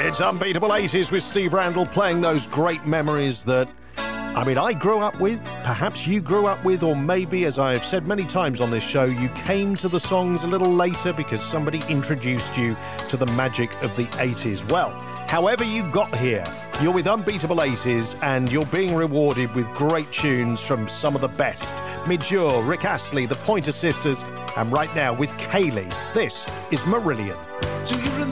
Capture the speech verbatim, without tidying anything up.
It's Unbeatable eighties with Steve Randall playing those great memories that, I mean, I grew up with, perhaps you grew up with, or maybe, as I have said many times on this show, you came to the songs a little later because somebody introduced you to the magic of the eighties. Well, however you got here, you're with Unbeatable eighties and you're being rewarded with great tunes from some of the best. Midge Ure, Rick Astley, the Pointer Sisters, and right now with Kayleigh, this is Marillion. Do you remember